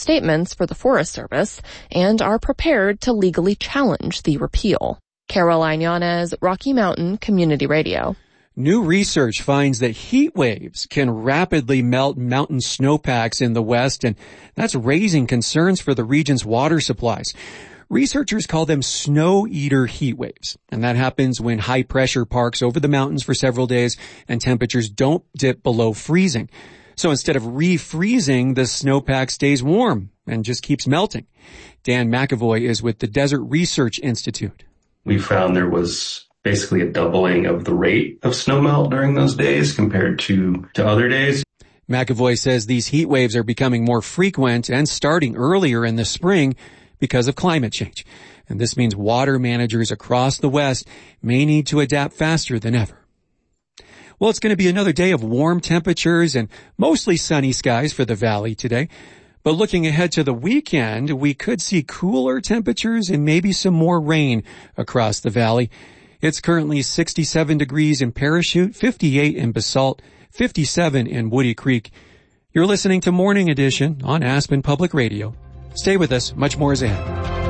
statements for the Forest Service and are prepared to legally challenge the repeal. Caroline Yanez, Rocky Mountain Community Radio. New research finds that heat waves can rapidly melt mountain snowpacks in the west, and that's raising concerns for the region's water supplies. Researchers call them snow eater heat waves, and that happens when high pressure parks over the mountains for several days and temperatures don't dip below freezing. So instead of refreezing, the snowpack stays warm and just keeps melting. Dan McAvoy is with the Desert Research Institute. We found there was basically a doubling of the rate of snowmelt during those days compared to other days. McAvoy says these heat waves are becoming more frequent and starting earlier in the spring because of climate change. And this means water managers across the West may need to adapt faster than ever. Well, it's going to be another day of warm temperatures and mostly sunny skies for the valley today. But looking ahead to the weekend, we could see cooler temperatures and maybe some more rain across the valley. It's currently 67 degrees in Parachute, 58 in Basalt, 57 in Woody Creek. You're listening to Morning Edition on Aspen Public Radio. Stay with us. Much more is ahead.